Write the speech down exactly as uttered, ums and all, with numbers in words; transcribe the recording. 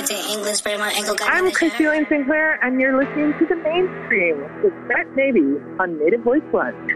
English, but my ankle got I'm Christy Lane Sinclair, and you're listening to The Mainstream with Brett Navy on Native Voice One.